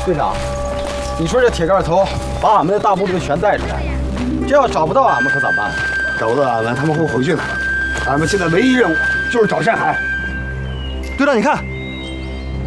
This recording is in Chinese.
队长，你说这铁杆头把俺们的大部队全带出来了，这要找不到俺们可咋办？ 找不到俺们，他们会回去的。俺们现在唯一任务就是找山海。 队长，你看，